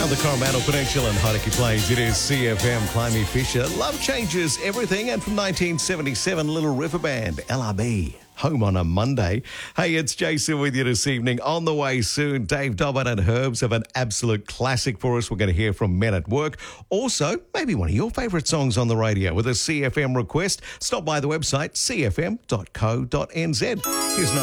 The Coromandel Peninsula and Hauraki Plains. It is CFM, Climby Fisher. Love changes everything. And from 1977, Little River Band, LRB. Home on a Monday. Hey, it's Jason with you this evening. On the way soon, Dave Dobbin and Herbs have an absolute classic for us. We're going to hear from Men at Work. Also, maybe one of your favourite songs on the radio with a CFM request. Stop by the website, cfm.co.nz. Here's